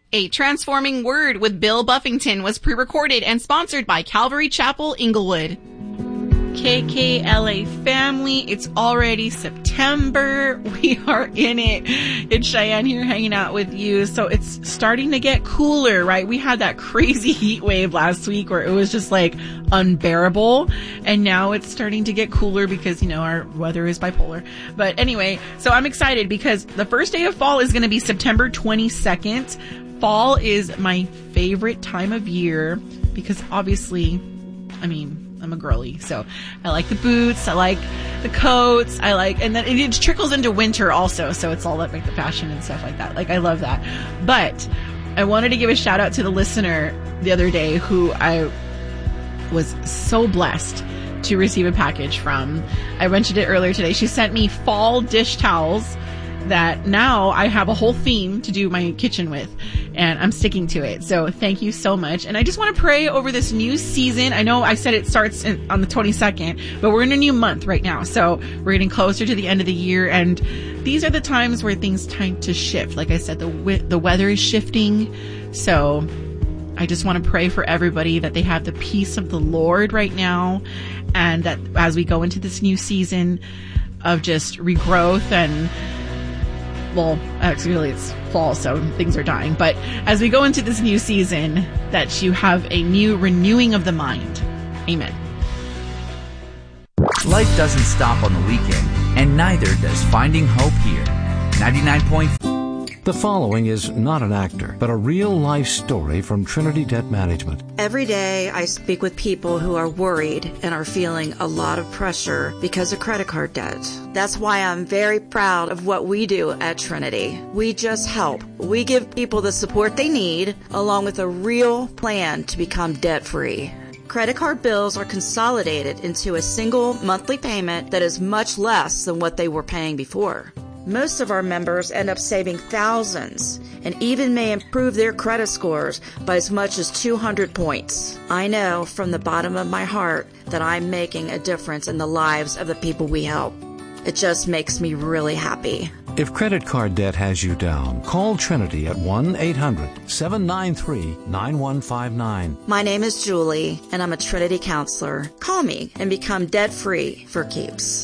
A Transforming Word with Bill Buffington was pre-recorded and sponsored by Calvary Chapel, Inglewood. KKLA family, it's already September. We are in it. It's Cheyenne here hanging out with you. So it's starting to get cooler, right? We had that crazy heat wave last week where it was just like unbearable. And now it's starting to get cooler because, our weather is bipolar. But anyway, so I'm excited because the first day of fall is going to be September 22nd. Fall is my favorite time of year because obviously, I'm a girly, so I like the boots, I like the coats, and then it trickles into winter also, so it's all like the fashion and stuff like that. Like, I love that. But I wanted to give a shout out to the listener the other day who I was so blessed to receive a package from. I mentioned it earlier today. She sent me fall dish towels that now I have a whole theme to do my kitchen with, and I'm sticking to it. So thank you so much. And I just want to pray over this new season. I know I said it starts on the 22nd, but we're in a new month right now. So we're getting closer to the end of the year, and these are the times where things tend to shift. Like I said, the weather is shifting. So I just want to pray for everybody that they have the peace of the Lord right now, and that as we go into this new season of just regrowth and, well, actually it's fall, so things are dying. But as we go into this new season, that you have a new renewing of the mind. Amen. Life doesn't stop on the weekend, and neither does Finding Hope here. 99.4. The following is not an actor, but a real-life story from Trinity Debt Management. Every day I speak with people who are worried and are feeling a lot of pressure because of credit card debt. That's why I'm very proud of what we do at Trinity. We just help. We give people the support they need, along with a real plan to become debt-free. Credit card bills are consolidated into a single monthly payment that is much less than what they were paying before. Most of our members end up saving thousands and even may improve their credit scores by as much as 200 points. I know from the bottom of my heart that I'm making a difference in the lives of the people we help. It just makes me really happy. If credit card debt has you down, call Trinity at 1-800-793-9159. My name is Julie, and I'm a Trinity counselor. Call me and become debt-free for keeps.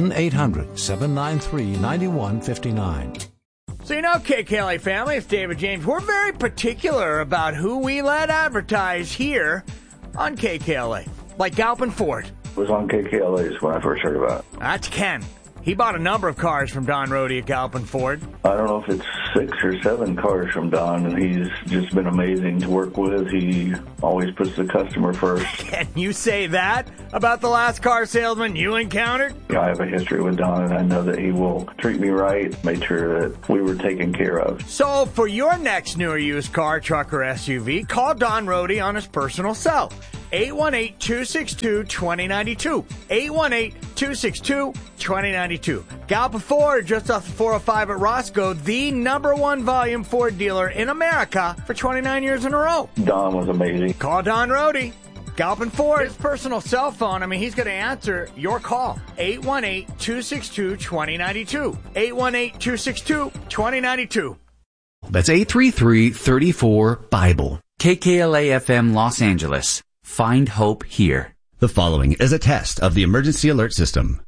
1-800-793-9159. So KKLA family, it's David James. We're very particular about who we let advertise here on KKLA, like Galpin Ford. It was on KKLA's when I first heard about it. That's Ken. He bought a number of cars from Don Rohde at Galpin Ford. I don't know if it's 6 or 7 cars from Don, and he's just been amazing to work with. He always puts the customer first. Can you say that about the last car salesman you encountered? I have a history with Don, and I know that he will treat me right, made sure that we were taken care of. So for your next new or used car, truck, or SUV, call Don Rohde on his personal cell. 818-262-2092. 818-262-2092. Galpin Ford, just off the 405 at Roscoe, the #1 volume Ford dealer in America for 29 years in a row. Don was amazing. Call Don Rohde. Galpin Ford, his personal cell phone. He's going to answer your call. 818-262-2092. 818-262-2092. That's 833-34-BIBLE. KKLA-FM Los Angeles. Find hope here. The following is a test of the emergency alert system.